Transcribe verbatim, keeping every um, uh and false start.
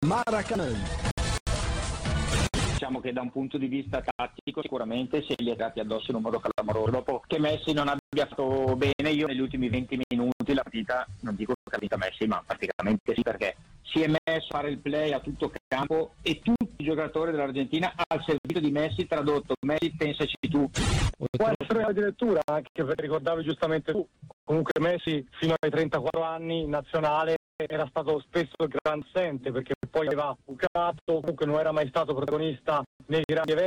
Maracanã. Diciamo che da un punto di vista tattico sicuramente se li è dati addosso in un modo clamoroso. Dopo che Messi non abbia fatto bene, io negli ultimi venti minuti la partita, non dico che ha vinto Messi, ma praticamente sì, perché si è messo a fare il play a tutto campo e tutti i giocatori dell'Argentina al servizio di Messi, tradotto: Messi, pensaci tu. Può essere una direttura, anche perché ricordavi giustamente tu, comunque Messi fino ai trentaquattro anni in nazionale era stato spesso il gran assente, perché poi aveva bucato, comunque non era mai stato protagonista nei grandi eventi.